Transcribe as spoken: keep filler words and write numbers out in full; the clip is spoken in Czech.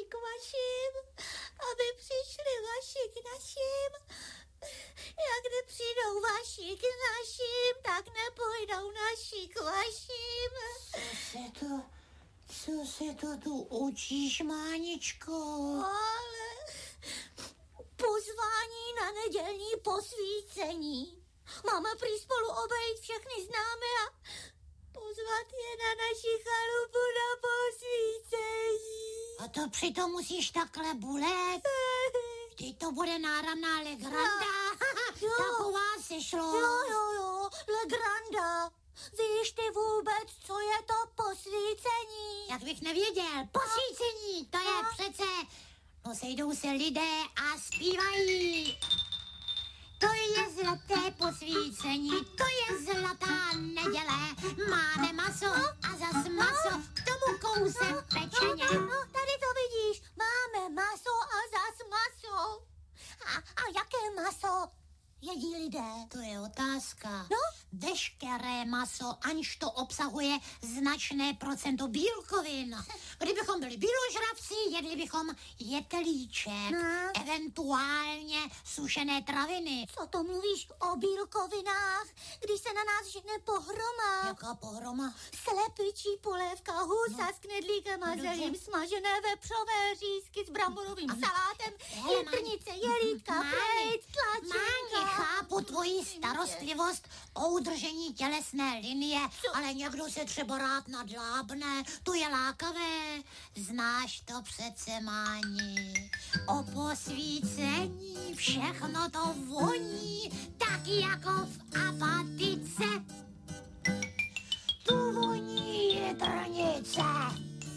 k vašim, aby přišli vaši k našim. Jak nepřijdou vaši k našim, tak nepůjdou naši k vašim. Co se to, co se to tu učíš, Máničko? Ale pozvání na nedělní posvícení. Máme prý spolu obejít všechny známé a pozvat je na naši chalupu na posvícení. A to přitom musíš takhle bulet? Vždyť to bude náramná legranda. Taková se šlo. Jo, jo, jo, legranda. Víš ty vůbec, co je to posvícení? Jak bych nevěděl, posvícení, to je přece... No sejdou se lidé a zpívají. To je zlaté posvícení, to je zlatá neděle. Máme maso a zas maso, k tomu kousek pečeně. No, no, tady to vidíš, máme maso a zas maso. A, a jaké maso jedí lidé? To je otázka. No? Veškeré maso, aniž to obsahuje značné procento bílkovin. Kdybychom byli bíložravci, jedli bychom jetelíček, No. eventuálně sušené traviny. Co to mluvíš o bílkovinách, když se na nás žene pohroma? Jaká pohroma? Slepičí polévka, husa no. s knedlíkem a No, zelím, dobře. smažené vepřové řízky s bramborovým Ano. salátem, Hele, jitrnice, jelítka, Máni, plejc, Máni, tlačínka. chápu tvoji starostlivost o udržení tělesné linie, Co? ale někdo se třeba rád nadlábne, to je lákavé. Znáš to přece, Máni. O posvícení všechno to voní, tak jako v apatice. Tu voní jitrnice.